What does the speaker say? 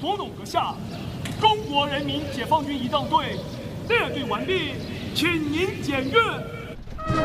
总统阁下，中国人民解放军仪仗队列队完毕，请您检阅。